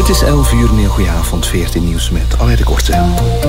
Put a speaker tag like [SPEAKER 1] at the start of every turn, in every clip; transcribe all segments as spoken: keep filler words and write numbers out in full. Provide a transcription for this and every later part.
[SPEAKER 1] Het is elf uur, een goeie avond, veertien nieuws met Alain de Korte.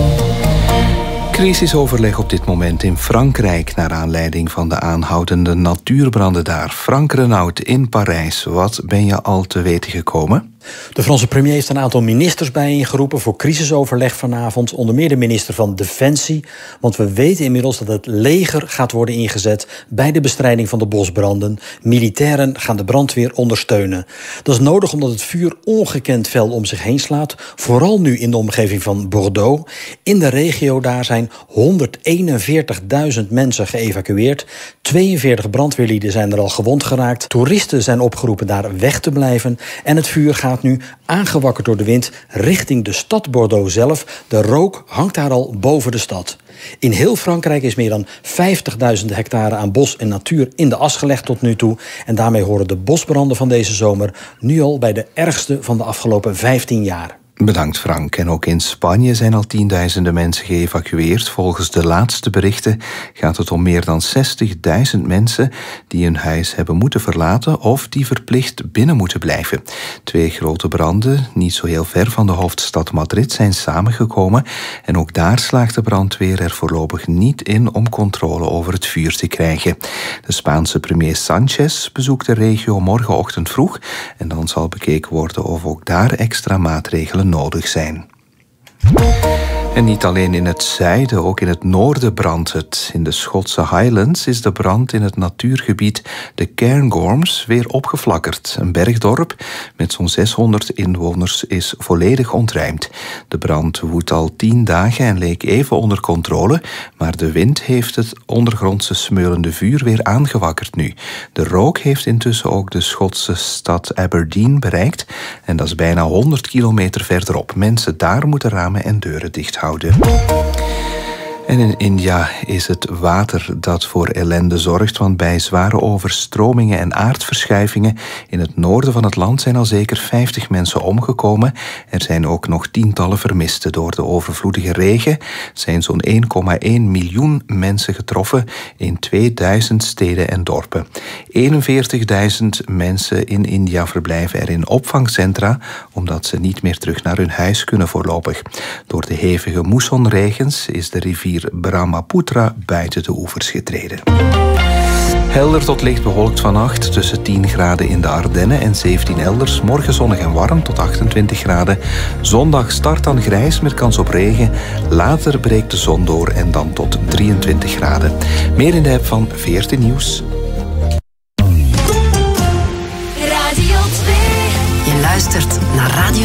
[SPEAKER 1] Crisisoverleg op dit moment in Frankrijk naar aanleiding van de aanhoudende natuurbranden daar. Frank Renaud in Parijs, wat ben je al te weten gekomen?
[SPEAKER 2] De Franse premier heeft een aantal ministers bijeengeroepen voor crisisoverleg vanavond. Onder meer de minister van Defensie. Want we weten inmiddels dat het leger gaat worden ingezet bij de bestrijding van de bosbranden. Militairen gaan de brandweer ondersteunen. Dat is nodig omdat het vuur ongekend fel om zich heen slaat. Vooral nu in de omgeving van Bordeaux. In de regio daar zijn honderdeenenveertigduizend mensen geëvacueerd. tweeënveertig brandweerlieden zijn er al gewond geraakt. Toeristen zijn opgeroepen daar weg te blijven. En het vuur gaat nu, aangewakkerd door de wind, richting de stad Bordeaux zelf. De rook hangt daar al boven de stad. In heel Frankrijk is meer dan vijftigduizend hectare aan bos en natuur in de as gelegd tot nu toe. En daarmee horen de bosbranden van deze zomer nu al bij de ergste van de afgelopen vijftien jaar.
[SPEAKER 1] Bedankt Frank. En ook in Spanje zijn al tienduizenden mensen geëvacueerd. Volgens de laatste berichten gaat het om meer dan zestigduizend mensen die hun huis hebben moeten verlaten of die verplicht binnen moeten blijven. Twee grote branden, niet zo heel ver van de hoofdstad Madrid, zijn samengekomen. En ook daar slaagt de brandweer er voorlopig niet in om controle over het vuur te krijgen. De Spaanse premier Sánchez bezoekt de regio morgenochtend vroeg. En dan zal bekeken worden of ook daar extra maatregelen nodig zijn. En niet alleen in het zuiden, ook in het noorden brandt het. In de Schotse Highlands is de brand in het natuurgebied de Cairngorms weer opgeflakkerd. Een bergdorp met zo'n zeshonderd inwoners is volledig ontruimd. De brand woedt al tien dagen en leek even onder controle, maar de wind heeft het ondergrondse smeulende vuur weer aangewakkerd nu. De rook heeft intussen ook de Schotse stad Aberdeen bereikt en dat is bijna honderd kilometer verderop. Mensen daar moeten ramen en deuren dicht houden. En in India is het water dat voor ellende zorgt, want bij zware overstromingen en aardverschuivingen in het noorden van het land zijn al zeker vijftig mensen omgekomen. Er zijn ook nog tientallen vermisten. Door de overvloedige regen zijn zo'n één komma één miljoen mensen getroffen in tweeduizend steden en dorpen. eenenveertigduizend mensen in India verblijven er in opvangcentra, omdat ze niet meer terug naar hun huis kunnen voorlopig. Door de hevige moessonregens is de rivier Brahmaputra buiten de oevers getreden. Helder tot licht bewolkt vannacht, tussen tien graden in de Ardennen en zeventien elders. Morgen zonnig en warm tot achtentwintig graden. Zondag start dan grijs met kans op regen. Later breekt de zon door en dan tot drieëntwintig graden. Meer in de app van veertien Nieuws.
[SPEAKER 3] Radio twee. Je luistert naar Radio